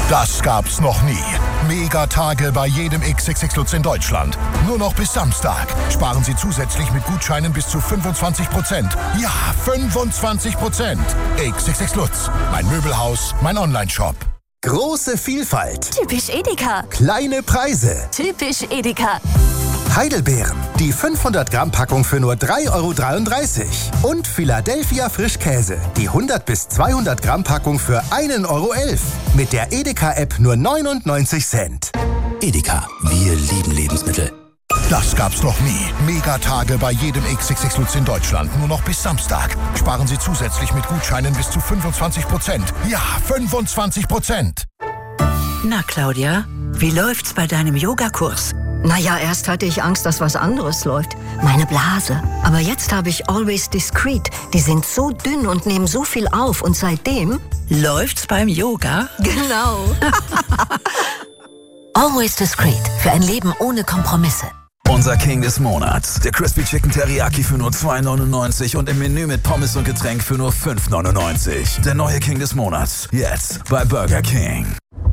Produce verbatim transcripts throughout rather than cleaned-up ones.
Das gab's noch nie. Megatage bei jedem X X X Lutz in Deutschland. Nur noch bis Samstag. Sparen Sie zusätzlich mit Gutscheinen bis zu fünfundzwanzig Prozent. Ja, fünfundzwanzig Prozent. X X X Lutz. Mein Möbelhaus, mein Onlineshop. Große Vielfalt. Typisch Edeka. Kleine Preise. Typisch Edeka. Heidelbeeren. Die fünfhundert Gramm Packung für nur drei Euro dreiunddreißig. Und Philadelphia Frischkäse. Die hundert bis zweihundert Gramm Packung für ein Euro elf. Mit der Edeka-App nur neunundneunzig Cent. Edeka. Wir lieben Lebensmittel. Das gab's noch nie. Megatage bei jedem X X X Lutz in Deutschland. Nur noch bis Samstag. Sparen Sie zusätzlich mit Gutscheinen bis zu fünfundzwanzig Prozent. Ja, fünfundzwanzig Prozent. Na, Claudia, wie läuft's bei deinem Yogakurs? Naja, erst hatte ich Angst, dass was anderes läuft. Meine Blase. Aber jetzt habe ich Always Discreet. Die sind so dünn und nehmen so viel auf. Und seitdem... Läuft's beim Yoga? Genau. Always Discreet. Für ein Leben ohne Kompromisse. Unser King des Monats. Der Crispy Chicken Teriyaki für nur zwei neunundneunzig und im Menü mit Pommes und Getränk für nur fünf neunundneunzig. Der neue King des Monats. Jetzt bei Burger King.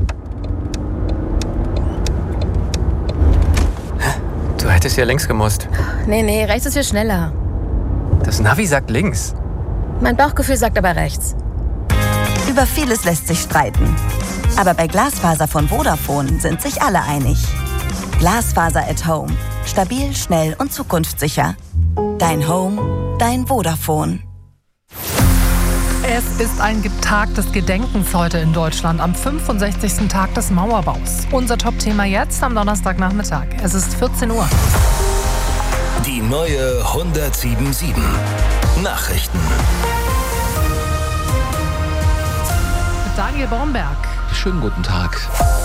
Du hättest ja links gemusst. Nee, nee, rechts ist viel schneller. Das Navi sagt links. Mein Bauchgefühl sagt aber rechts. Über vieles lässt sich streiten. Aber bei Glasfaser von Vodafone sind sich alle einig. Glasfaser at Home. Stabil, schnell und zukunftssicher. Dein Home, dein Vodafone. Es ist ein Tag des Gedenkens heute in Deutschland, am fünfundsechzigsten Tag des Mauerbaus. Unser Top-Thema jetzt am Donnerstagnachmittag. Es ist vierzehn Uhr. Die neue hundertsieben Komma sieben. Nachrichten. Mit Daniel Bornberg. Schönen guten Tag.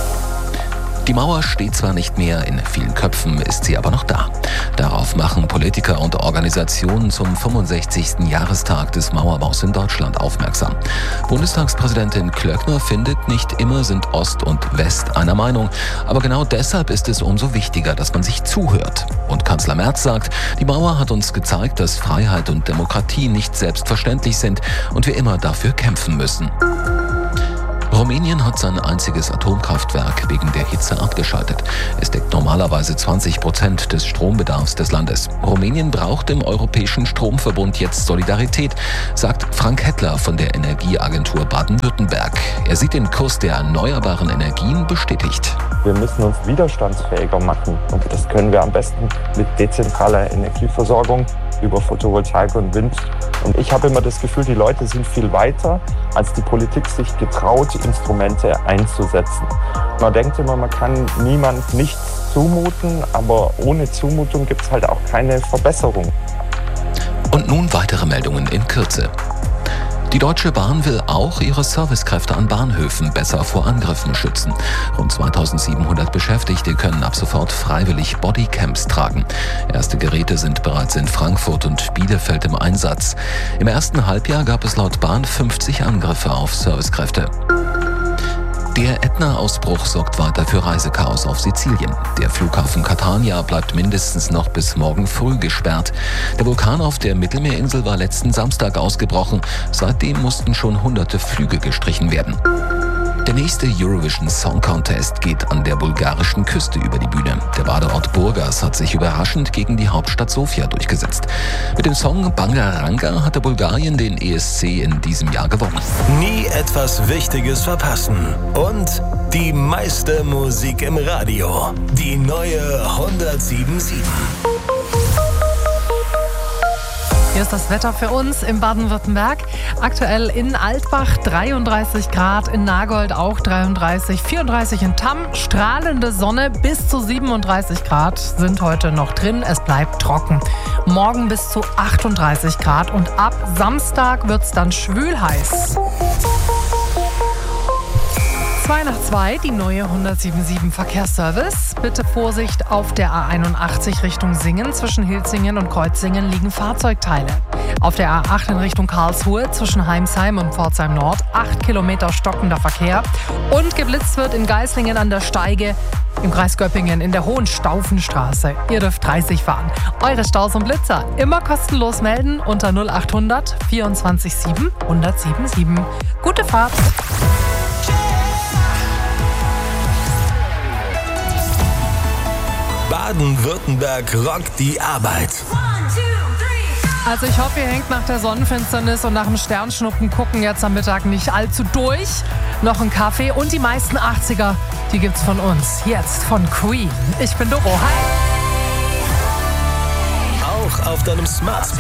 Die Mauer steht zwar nicht mehr, in vielen Köpfen ist sie aber noch da. Darauf machen Politiker und Organisationen zum fünfundsechzigsten Jahrestag des Mauerbaus in Deutschland aufmerksam. Bundestagspräsidentin Klöckner findet, nicht immer sind Ost und West einer Meinung. Aber genau deshalb ist es umso wichtiger, dass man sich zuhört. Und Kanzler Merz sagt, die Mauer hat uns gezeigt, dass Freiheit und Demokratie nicht selbstverständlich sind und wir immer dafür kämpfen müssen. Rumänien hat sein einziges Atomkraftwerk wegen der Hitze abgeschaltet. Es deckt normalerweise zwanzig Prozent des Strombedarfs des Landes. Rumänien braucht im Europäischen Stromverbund jetzt Solidarität, sagt Frank Hettler von der Energieagentur Baden-Württemberg. Er sieht den Kurs der erneuerbaren Energien bestätigt. Wir müssen uns widerstandsfähiger machen und das können wir am besten mit dezentraler Energieversorgung über Photovoltaik und Wind. Und ich habe immer das Gefühl, die Leute sind viel weiter, als die Politik sich getraut, Instrumente einzusetzen. Man denkt immer, man kann niemand nichts zumuten, aber ohne Zumutung gibt es halt auch keine Verbesserung. Und nun weitere Meldungen in Kürze. Die Deutsche Bahn will auch ihre Servicekräfte an Bahnhöfen besser vor Angriffen schützen. Rund zweitausendsiebenhundert Beschäftigte können ab sofort freiwillig Bodycams tragen. Erste Geräte sind bereits in Frankfurt und Bielefeld im Einsatz. Im ersten Halbjahr gab es laut Bahn fünfzig Angriffe auf Servicekräfte. Der Ätna-Ausbruch sorgt weiter für Reisechaos auf Sizilien. Der Flughafen Catania bleibt mindestens noch bis morgen früh gesperrt. Der Vulkan auf der Mittelmeerinsel war letzten Samstag ausgebrochen. Seitdem mussten schon hunderte Flüge gestrichen werden. Der nächste Eurovision Song Contest geht an der bulgarischen Küste über die Bühne. Der Badeort Burgas hat sich überraschend gegen die Hauptstadt Sofia durchgesetzt. Mit dem Song Bangaranga hatte Bulgarien den E S C in diesem Jahr gewonnen. Nie etwas Wichtiges verpassen. Und die meiste Musik im Radio. Die neue hundertsieben Komma sieben. Hier ist das Wetter für uns in Baden-Württemberg. Aktuell in Altbach dreiunddreißig Grad, in Nagold auch dreiunddreißig, vierunddreißig in Tamm. Strahlende Sonne bis zu siebenunddreißig Grad sind heute noch drin. Es bleibt trocken. Morgen bis zu achtunddreißig Grad und ab Samstag wird es dann schwül heiß. zwei nach zwei, die neue hundertsieben Komma sieben Verkehrsservice. Bitte Vorsicht auf der A einundachtzig Richtung Singen. Zwischen Hilzingen und Kreuzingen liegen Fahrzeugteile. Auf der A acht in Richtung Karlsruhe zwischen Heimsheim und Pforzheim Nord acht Kilometer stockender Verkehr. Und geblitzt wird in Geislingen an der Steige im Kreis Göppingen in der Hohenstaufenstraße. Ihr dürft dreißig fahren. Eure Staus und Blitzer immer kostenlos melden unter null achthundert vierundzwanzig sieben hundertsieben sieben. Gute Fahrt! Baden-Württemberg rockt die Arbeit. Also ich hoffe, ihr hängt nach der Sonnenfinsternis und nach dem Sternschnuppen gucken jetzt am Mittag nicht allzu durch. Noch ein Kaffee und die meisten achtziger, die gibt's von uns. Jetzt von Queen. Ich bin Doro. Hi. Auch auf deinem Smart